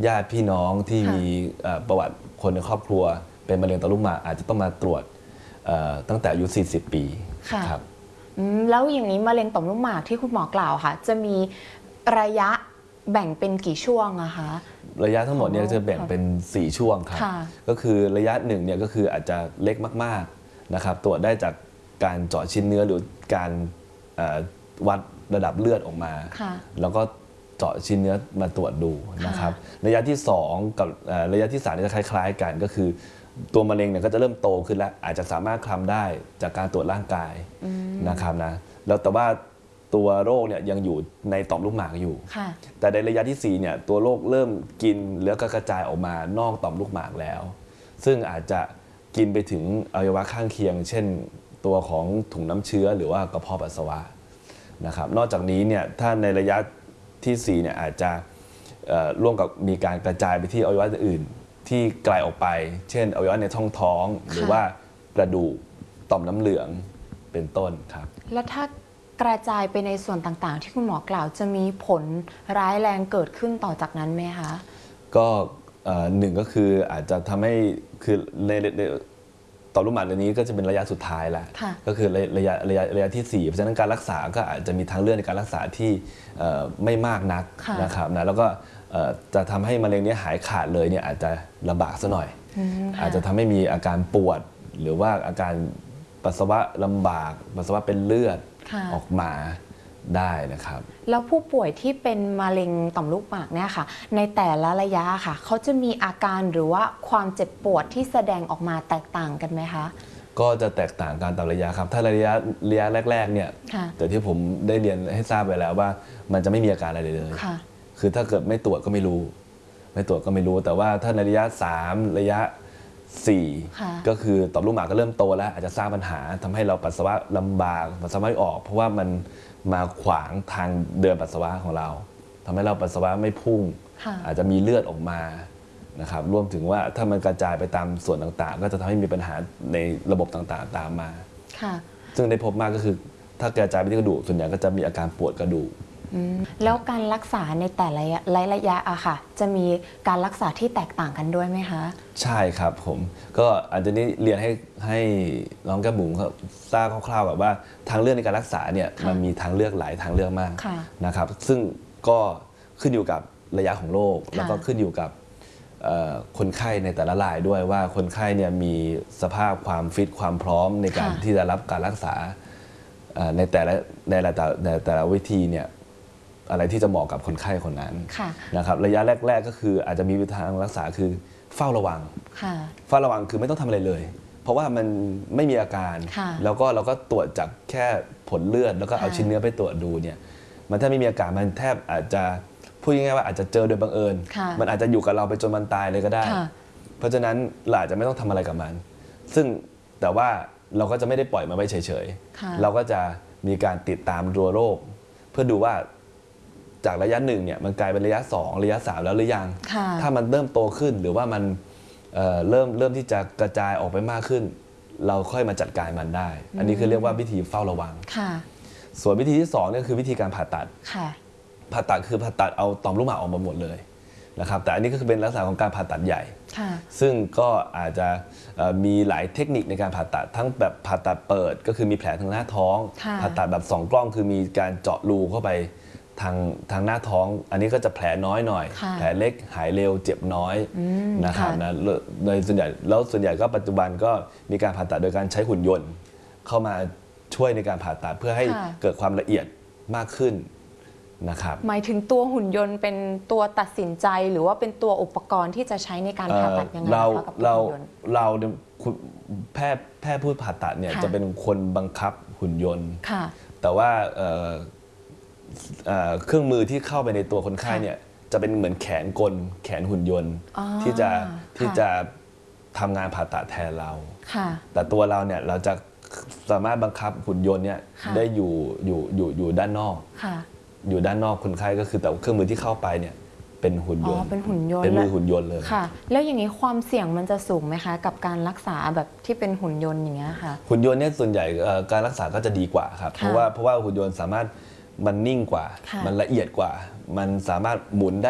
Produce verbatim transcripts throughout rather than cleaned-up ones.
ญาติพี่น้องที่มีประวัติคนในครอบครัวเป็นมะเร็งต่อมลูกหมากอาจจะต้องมาตรวจตั้งแต่อายุสี่สิบปีครับแล้วอย่างนี้มะเร็งต่อมลูกหมากที่คุณหมอกล่าวค่ะจะมีระยะแบ่งเป็นกี่ช่วงอะคะระยะทั้งหมดเนี่ยจะแบ่งเป็นสี่ช่วงครับก็คือระยะหนึ่งเนี่ยก็คืออาจจะเล็กมากๆนะครับตรวจได้จากการเจาะชิ้นเนื้อหรือการวัดระดับเลือดออกมาแล้วก็เจาะชิ้นเนื้อมาตรวจดูนะครับระยะที่สองกับระยะที่สามจะคล้ายๆกันก็คือตัวมะเร็งเนี่ยก็จะเริ่มโตขึ้นแล้วอาจจะสามารถคลำได้จากการตรวจร่างกายนะครับนะแล้วแต่ว่าตัวโรคเนี่ยยังอยู่ในต่อมลูกหมากอยู่แต่ในระยะที่สี่เนี่ยตัวโรคเริ่มกินแล้วก็กระจายออกมานอกต่อมลูกหมากแล้วซึ่งอาจจะกินไปถึงอวัยวะข้างเคียงเช่นตัวของถุงน้ำเชื้อหรือว่ากระเพาะปัสสาวะนะครับนอกจากนี้เนี่ยถ้าในระยะที่สี่เนี่ยอาจจะร่วมกับมีการกระจายไปที่อวัยวะอื่นที่ไกลออกไปเช่นอวัยวะในท้องท้องหรือว่ากระดูกต่อมน้ำเหลืองเป็นต้นครับแล้วถ้ากระจายไปในส่วนต่างๆที่คุณหมอกล่าวจะมีผลร้ายแรงเกิดขึ้นต่อจากนั้นไหมคะก็หนึ่งก็คืออาจจะทำให้คือในต่อมลูกหมากนี้ก็จะเป็นระยะสุดท้ายแล้วก็คือระยะระยะระยะที่สี่เพราะฉะนั้นการรักษาก็อาจจะมีทางเลือกในการรักษาที่ไม่มากนักนะครับนะแล้วก็จะทำให้มะเร็งนี้หายขาดเลยเนี่ยอาจจะลำบากซะหน่อยอาจจะทำให้มีอาการปวดหรือว่าอาการปัสสาวะลำบากปัสสาวะเป็นเลือดออกมาได้นะครับแล้วผู้ป่วยที่เป็นมะเร็งต่อมลูกหมากเนี่ยค่ะในแต่ละระยะค่ะเขาจะมีอาการหรือว่าความเจ็บปวดที่แสดงออกมาแตกต่างกันไหมคะก็จะแตกต่างกันตามระยะครับถ้าระยะระยะแรกๆเนี่ยแต่ที่ผมได้เรียนให้ทราบไปแล้วว่ามันจะไม่มีอาการอะไรเลยคือถ้าเกิดไม่ตรวจก็ไม่รู้ไม่ตรวจก็ไม่รู้แต่ว่าถ้าในระยะสามระยะสี่ก็คือต่อมลูกหมากก็เริ่มโตแล้วอาจจะสร้างปัญหาทำให้เราปัสสาวะลำบากปัสสาวะไม่ออกเพราะว่ามันมาขวางทางเดินปัสสาวะของเราทำให้เราปัสสาวะไม่พุ่งอาจจะมีเลือดออกมานะครับรวมถึงว่าถ้ามันกระจายไปตามส่วนต่างๆก็จะทำให้มีปัญหาในระบบต่างๆตามมาซึ่งได้พบมากก็คือถ้ากระจายไปที่กระดูกส่วนใหญ่ก็จะมีอาการปวดกระดูกแล้วการรักษาในแต่ละระยะอะค่ะจะมีการรักษาที่แตกต่างกันด้วยไหมคะใช่ครับผมก็อาจจะนี้เรียนให้ให้น้องแก้มบุ๋มเขาทราบคร่าวๆแบบว่าทางเลือกในการรักษาเนี่ยมันมีทางเลือกหลายทางเลือกมากนะครับซึ่งก็ขึ้นอยู่กับระยะของโรคแล้วก็ขึ้นอยู่กับคนไข้ในแต่ละรายด้วยว่าคนไข้เนี่ยมีสภาพความฟิตความพร้อมในการที่จะรับการรักษาในแต่ละในแต่ในแต่ละวิธีเนี่ยอะไรที่จะเหมาะกับคนไข้คนนั้นนะครับระยะแรกๆก็คืออาจจะมีวิธีทางรักษาคือเฝ้าระวังเฝ้าระวังคือไม่ต้องทำอะไรเลยเพราะว่ามันไม่มีอาการแล้วก็เราก็ตรวจจากแค่ผลเลือดแล้วก็เอาชิ้นเนื้อไปตรวจดูเนี่ยมันถ้าไม่มีอาการมันแทบอาจจะพูดง่ายๆว่าอาจจะเจอโดยบังเอิญมันอาจจะอยู่กับเราไปจนมันตายเลยก็ได้เพราะฉะนั้นเราอาจจะไม่ต้องทำอะไรกับมันซึ่งแต่ว่าเราก็จะไม่ได้ปล่อยมันไว้เฉยๆเราก็จะมีการติดตามตัวโรคเพื่อดูว่าจากระยะหนึ่งเนี่ยมันกลายเป็นระยะสองระยะสามแล้วหรือยังถ้ามันเริ่มโตขึ้นหรือว่ามัน เ, เริ่มเริ่มที่จะกระจายออกไปมากขึ้นเราค่อยมาจัดการมันได้อันนี้คือเรียกว่าวิธีเฝ้าระวังส่วนวิธีที่สองนี่คือวิธีการผ่าตัดผ่าตัดคือผ่าตัดเอาต่อมลูกหมากออกมาหมดเลยนะครับแต่อันนี้ก็คือเป็นลักษณะของการผ่าตัดใหญ่ซึ่งก็อาจจะมีหลายเทคนิคในการผ่าตัดทั้งแบบผ่าตัดเปิดก็คือมีแผลทางหน้าท้องผ่าตัดแบบสองกล้องคือมีการเจาะรูเข้าไปทางทางหน้าท้องอันนี้ก็จะแผลน้อยหน่อยแผลเล็กหายเร็วเจ็บน้อยนะครับนะโดยส่วนใหญ่แล้วส่วนใหญ่ก็ปัจจุบันก็มีการผ่าตัดโดยการใช้หุ่นยนต์เข้ามาช่วยในการผ่าตัดเพื่อให้เกิดความละเอียดมากขึ้นนะครับหมายถึงตัวหุ่นยนต์เป็นตัวตัดสินใจหรือว่าเป็นตัวอุปกรณ์ที่จะใช้ในการผ่าตัดยังไงเราเราเราแพทย์แพทย์ผู้ผ่าตัดเนี่ยจะเป็นคนบังคับหุ่นยนต์แต่ว่าเครื่องมือที่เข้าไปในตัวคนไข้เนี่ยจะเป็นเหมือนแขนกลแขนหุ่นยนต์ที่จะที่จะทำงานผ่าตัดแทนเราแต่ตัวเราเนี่ยเราจะสามารถบังคับหุ่นยนต์เนี่ยได้อยู่อยู่อยู่อยู่ด้านนอกอยู่ด้านนอกคนไข้ก็คือแต่เครื่องมือที่เข้าไปเนี่ยเป็นหุ่นยนต์เป็นหุ่นยนต์เป็นมือหุ่นยนต์เลยค่ะแล้วอย่างนี้ความเสี่ยงมันจะสูงไหมคะกับการรักษาแบบที่เป็นหุ่นยนต์อย่างเงี้ยค่ะหุ่นยนต์เนี่ยส่วนใหญ่การรักษาก็จะดีกว่าครับเพราะว่าเพราะว่าหุ่นยนต์สามารถมันนิ่งกว่ามันละเอียดกว่ามันสามารถหมุนได้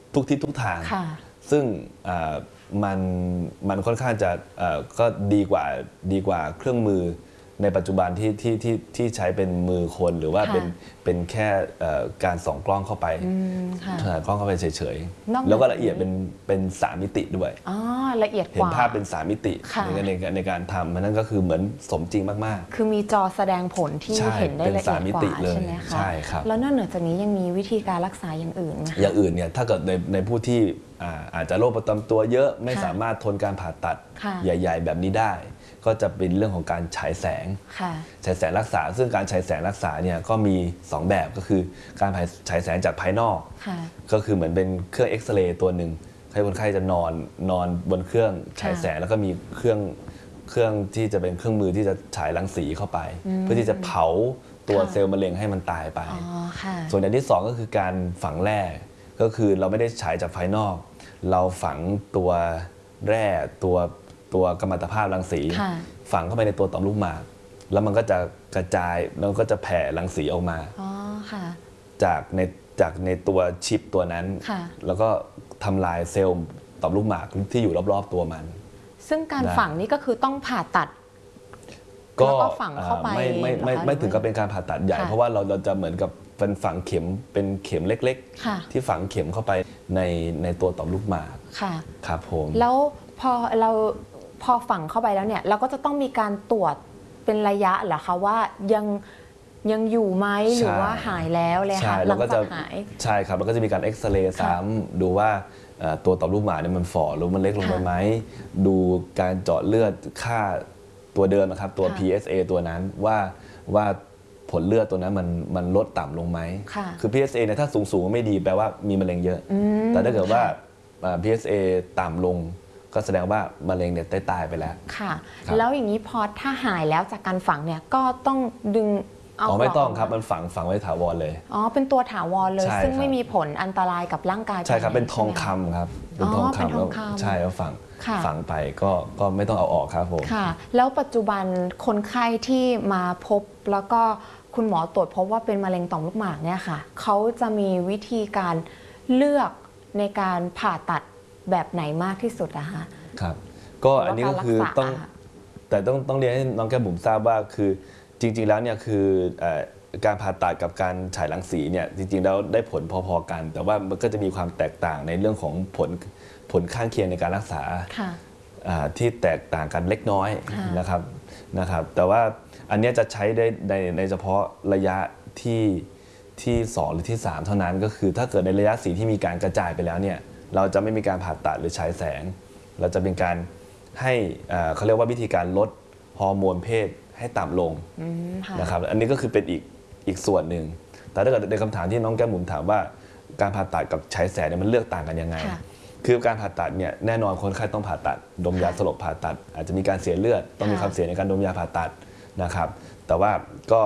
ทุกทิศทุกทางซึ่งมันมันค่อนข้างจะก็ดีกว่าดีกว่าเครื่องมือในปัจจุบันที่ที่ที่ที่ใช้เป็นมือคนหรือว่าเป็นเป็นแค่การส่องกล้องเข้าไปถ่ายกล้องเข้าไปเฉยๆแล้วก็ละเอียดเป็นเป็นสามมิติด้วยอ๋อละเอียดกว่าเห็นภาพเป็นสามมิติในในในการทำมันนั่นก็คือเหมือนสมจริงมากๆคือมีจอแสดงผลที่เห็นได้ละเอียดกว่าใช่ไหมคะใช่ครับแล้วนอกเหนือจากนี้ยังมีวิธีการรักษาอย่างอื่นไหมอย่างอื่นเนี่ยถ้าเกิดในในผู้ที่อาจจะโรคประจำตัวเยอะไม่สามารถทนการผ่าตัดใหญ่ๆแบบนี้ได้ก็จะเป็นเรื่องของการฉายแสงฉายแสงรักษาซึ่งการฉายแสงรักษาเนี่ยก็มีสองแบบก็คือการฉายแสงจากภายนอกก็คือเหมือนเป็นเครื่องเอ็กซเรย์ตัวหนึ่งให้คนไข้จะนอนนอนบนเครื่องฉายแสงแล้วก็มีเครื่องเครื่องที่จะเป็นเครื่องมือที่จะฉายรังสีเข้าไปเพื่อที่จะเผาตัวเซลล์มะเร็งให้มันตายไปส่วนอย่างที่สองก็คือการฝังแร่ก็คือเราไม่ได้ฉายจากภายนอกเราฝังตัวแร่ตัวตัวกัมมันตภาพรังสีฝังเข้าไปในตัวต่อมลูกหมากแล้วมันก็จะกระจายแล้วก็จะแผ่รังสีออกมาจากในจากในตัวชิปตัวนั้นแล้วก็ทำลายเซลล์ต่อมลูกหมากที่อยู่รอบๆตัวมันซึ่งการฝังนี่ก็คือต้องผ่าตัดก็ฝังเข้าไปไม่ไม่ไม่ไม่ถึงกับเป็นการผ่าตัดใหญ่เพราะว่าเราเราจะเหมือนกับเป็นฝังเข็มเป็นเข็มเล็กๆที่ฝังเข็มเข้าไปในในตัวต่อมลูกหมากครับผมแล้วพอเราพอฝังเข้าไปแล้วเนี่ยเราก็จะต้องมีการตรวจเป็นระยะเหรอคะว่ายังยังอยู่ไหมหรือว่าหายแล้วเลยค่ะหลังจากหายใช่ครับแล้วก็จะมีการเอ็กซเรย์ซ้ำดูว่าตัวต่อมลูกหมากเนี่ยมันฝ่อหรือมันเล็กลงไปไหมดูการเจาะเลือดค่าตัวเดิมนะครับตัว พี เอส เอ ตัวนั้นว่าว่าผลเลือดตัวนั้นมันมันลดต่ำลงไหมคือ พี เอส เอ เนี่ยถ้าสูงสูงไม่ดีแปลว่ามีมะเร็งเยอะแต่ถ้าเกิดว่า พี เอส เอ ต่ำลงก็แสดงว่ามะเร็งเนี่ยได้ตายไปแล้วค่ะแล้วอย่างนี้พอถ้าหายแล้วจากการฝังเนี่ยก็ต้องดึงเอาไม่ต้องครับมันฝังฝังไว้ถาวรเลยอ๋อเป็นตัวถาวรเลยซึ่งไม่มีผลอันตรายกับร่างกายใช่ครับเป็นทองคำครับเป็นทองคำแล้วใช่แล้วฝังฝังไปก็ก็ไม่ต้องเอาออกครับผมค่ะแล้วปัจจุบันคนไข้ที่มาพบแล้วก็คุณหมอตรวจพบว่าเป็นมะเร็งต่อมลูกหมากเนี่ยค่ะเขาจะมีวิธีการเลือกในการผ่าตัดแบบไหนมากที่สุดอะคะครับก็อันนี้ก็คือต้องแต่ต้องต้องเรียนให้น้องแก้มบุ๋มทราบว่าคือจริงๆแล้วเนี่ยคือการผ่าตัดกับการฉายรังสีเนี่ยจริงๆแล้วได้ผลพอๆกันแต่ว่ามันก็จะมีความแตกต่างในเรื่องของผลผลข้างเคียงในการรักษาที่แตกต่างกันเล็กน้อยนะครับนะครับแต่ว่าอันนี้จะใช้ได้ในในเฉพาะระยะที่ที่สองหรือที่สามเท่านั้นก็คือถ้าเกิดในระยะสีที่มีการกระจายไปแล้วเนี่ยเราจะไม่มีการผ่าตัดหรือฉายแสงเราจะเป็นการให้เขาเรียกว่าวิธีการลดฮอร์โมนเพศให้ต่ำลงนะครับอันนี้ก็คือเป็นอีกอีกส่วนหนึ่งแต่ถ้าเกิดในคำถามที่น้องแก้มบุ๋มถามว่าการผ่าตัดกับฉายแสงเนี่ยมันเลือกต่างกันยังไงคือการผ่าตัดเนี่ยแน่นอนคนไข้ต้องผ่าตัดดมยาสลบผ่าตัดอาจจะมีการเสียเลือดต้องมีความเสี่ยงในการดมยาผ่าตัดนะครับแต่ว่าก็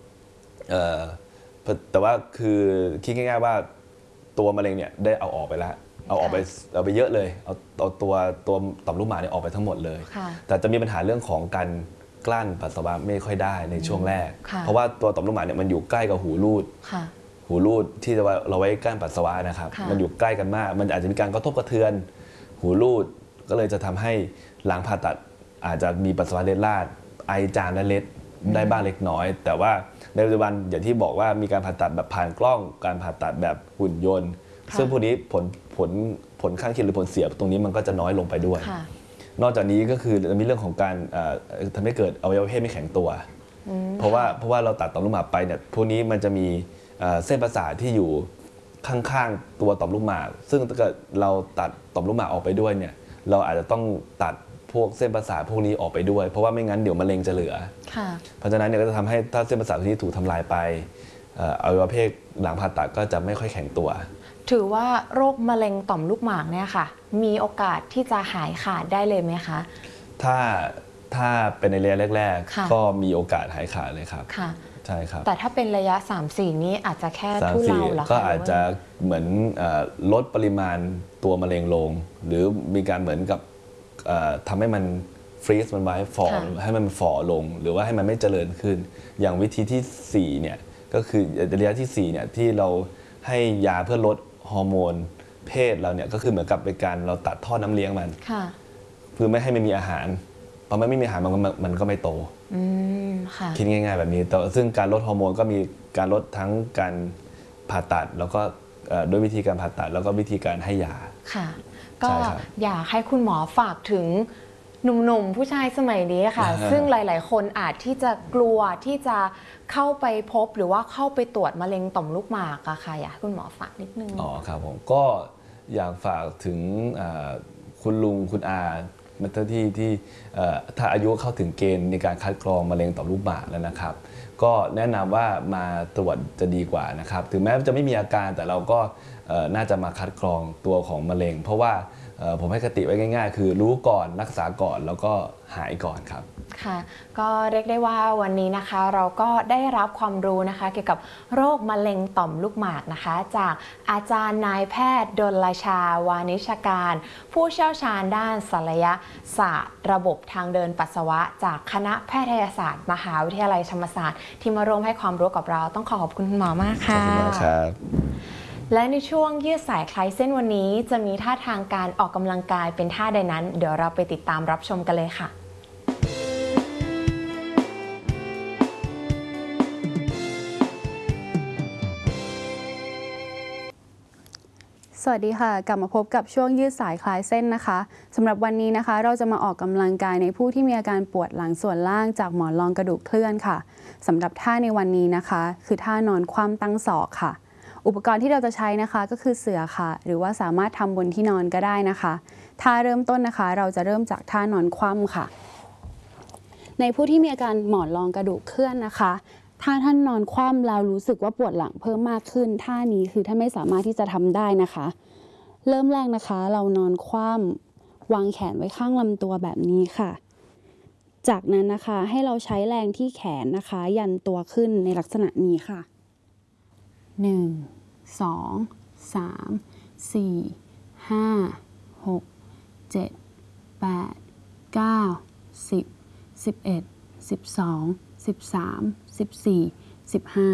แต่ว่าคือคิดง่ายๆว่าตัวมะเร็งเนี่ยได้เอาออกไปแล้วเอาออกไปเอาไปเยอะเลยเอาเอาตัวตัวต่อมลูกหมากเนี่ยออกไปทั้งหมดเลยแต่จะมีปัญหาเรื่องของการกลั้นปัสสาวะไม่ค่อยได้ในช่วงแรกเพราะว่าตัวต่อมลูกหมากเนี่ยมันอยู่ใกล้กับหูรูดหูรูดที่เราไว้กั้นปัสสาวะนะครับมันอยู่ใกล้กันมากมันอาจจะมีการกระทบกระเทือนหูรูดก็เลยจะทำให้หลังผ่าตัดอาจจะมีปัสสาวะเล็ดลาดไอจามและเล็ดได้บ้างเล็กน้อยแต่ว่าในปัจจุบันอย่างที่บอกว่ามีการผ่าตัดแบบผ่านกล้องการผ่าตัดแบบหุ่นยนต์ซึ่งพวกนี้ผลผลผลข้างเคียงหรือผลเสียตรงนี้มันก็จะน้อยลงไปด้วยนอกจากนี้ก็คือมีเรื่องของการทำให้เกิดอวัยวะเพศไม่แข็งตัวเพราะว่าเพราะว่าเราตัดต่อมลูกหมากไปเนี่ยพวกนี้มันจะมีเส้นประสาทที่อยู่ข้างๆตัวต่อมลูกหมากซึ่งถ้าเกิดเราตัดต่อมลูกหมากออกไปด้วยเนี่ยเราอาจจะต้องตัดพวกเส้นประสาทพวกนี้ออกไปด้วยเพราะว่าไม่งั้นเดี๋ยวมะเร็งจะเหลือเพราะฉะนั้นเนี่ยก็จะทำให้ถ้าเส้นประสาทที่ถูกทำลายไปอวัยวะเพศหลังผ่าตัดก็จะไม่ค่อยแข็งตัวถือว่าโรคมะเร็งต่อมลูกหมากเนี่ยค่ะมีโอกาสที่จะหายขาดได้เลยไหมคะถ้าถ้าเป็นในระยะแรกๆก็มีโอกาสหายขาดเลยครับใช่ครับแต่ถ้าเป็นระยะ สามสี่ นี้อาจจะแค่ทุเลาเหรอคะก็อาจจะเหมือนลดปริมาณตัวมะเร็งลงหรือมีการเหมือนกับทำให้มันฟรีซมันไว้ฝ่อให้มันฝ่อลงหรือว่าให้มันไม่เจริญขึ้นอย่างวิธีที่สี่เนี่ยก็คือระยะที่สี่เนี่ยที่เราให้ยาเพื่อลดฮอร์โมนเพศเราเนี่ยก็คือเหมือนกับเป็นการเราตัดท่อน้ำเลี้ยงมันเพื่อไม่ให้มันมีอาหารพอมันไม่มีอาหารมันก็มันก็ไม่โตคิดง่ายๆแบบนี้แต่ซึ่งการลดฮอร์โมนก็มีการลดทั้งการผ่าตัดแล้วก็ด้วยวิธีการผ่าตัดแล้วก็วิธีการให้ยาค่ะก็อยากให้คุณหมอฝากถึงหนุ่มๆผู้ชายสมัยนี้ค่ะซึ่งหลายๆคนอาจที่จะกลัวที่จะเข้าไปพบหรือว่าเข้าไปตรวจมะเร็งต่อมลูกหมากอะค่ะอยากให้คุณหมอฝากนิดนึงอ๋อครับผมก็อยากฝากถึงคุณลุงคุณอาที่ที่ถ้าอายุเข้าถึงเกณฑ์ในการคัดกรองมะเร็งต่อมลูกหมากแล้วนะครับก็แนะนำว่ามาตรวจจะดีกว่านะครับถึงแม้จะไม่มีอาการแต่เราก็น่าจะมาคัดกรองตัวของมะเร็งเพราะว่าผมให้คติไว้ง่ายๆคือรู้ก่อนรักษาก่อนแล้วก็หายก่อนครับค่ะก็เรียกได้ว่าวันนี้นะคะเราก็ได้รับความรู้นะคะเกี่ยวกับโรคมะเร็งต่อมลูกหมากนะคะจากอาจารย์นายแพทย์ดลชาวานิชการผู้เชี่ยวชาญด้านศัลยศาสตร์ระบบทางเดินปัสสาวะจากคณะแพทยศาสตร์มหาวิทยาลัยธรรมศาสตร์ที่มาร่วมให้ความรู้กับเราต้องขอขอบคุณคุณหมอมากค่ะขอบคุณมากครับและในช่วงยืดสายคลายเส้นวันนี้จะมีท่าทางการออกกำลังกายเป็นท่าใดนั้นเดี๋ยวเราไปติดตามรับชมกันเลยค่ะสวัสดีค่ะกลับมาพบกับช่วงยืดสายคลายเส้นนะคะสำหรับวันนี้นะคะเราจะมาออกกำลังกายในผู้ที่มีอาการปวดหลังส่วนล่างจากหมอนรองกระดูกเคลื่อนค่ะสำหรับท่าในวันนี้นะคะคือท่านอนคว่ำตั้งศอกค่ะอุปกรณ์ที่เราจะใช้นะคะก็คือเสื่อค่ะหรือว่าสามารถทำบนที่นอนก็ได้นะคะท่าเริ่มต้นนะคะเราจะเริ่มจากท่านอนคว่ำค่ะในผู้ที่มีอาการหมอนรองกระดูกเคลื่อนนะคะถ้าท่านนอนคว่ำแล้วรู้สึกว่าปวดหลังเพิ่มมากขึ้นท่านี้คือท่านไม่สามารถที่จะทำได้นะคะเริ่มแรกนะคะเรานอนคว่ำวางแขนไว้ข้างลำตัวแบบนี้ค่ะจากนั้นนะคะให้เราใช้แรงที่แขนนะคะยันตัวขึ้นในลักษณะนี้ค่ะหนึ่ง สอง สาม สี่ ห้า หก เจ็ด แปด เก้า สิบ สิบเอ็ด สิบสอง สิบสาม สิบสี่ สิบห้า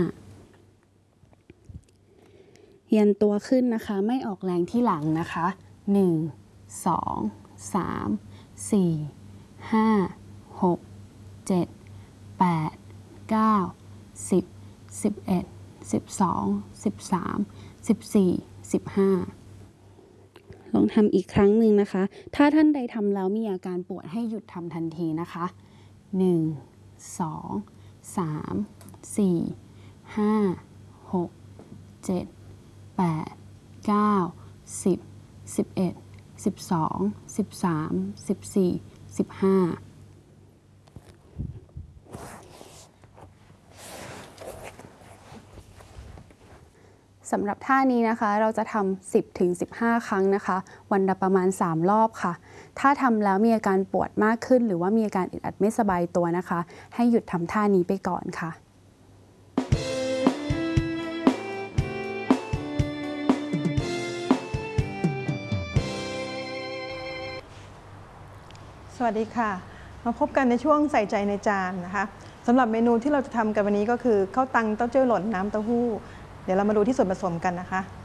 ยันตัวขึ้นนะคะไม่ออกแรงที่หลังนะคะหนึ่ง สอง สาม สี่ ห้า หก เจ็ด แปด เก้า สิบ สิบเอ็ด สิบสอง สิบสาม สิบสี่ สิบห้าลองทำอีกครั้งหนึ่งนะคะถ้าท่านใดทำแล้วมีอาการปวดให้หยุดทำทันทีนะคะหนึ่ง สอง สาม สี่ ห้า หก เจ็ด แปด เก้า สิบ สิบเอ็ด สิบสอง สิบสาม สิบสี่ สิบห้าสำหรับท่านี้นะคะเราจะทำ สิบถึงสิบห้า ครั้งนะคะวันละประมาณสามรอบค่ะถ้าทำแล้วมีอาการปวดมากขึ้นหรือว่ามีอาการอึดอัดไม่สบายตัวนะคะให้หยุดทำท่านี้ไปก่อนค่ะสวัสดีค่ะมาพบกันในช่วงใส่ใจในจานนะคะสำหรับเมนูที่เราจะทำกันวันนี้ก็คือข้าวตังเต้าเจี้ยวหล่นน้ำเต้าหู้เดี๋ยวเรามาดูที่ส่วนผสมกันนะคะ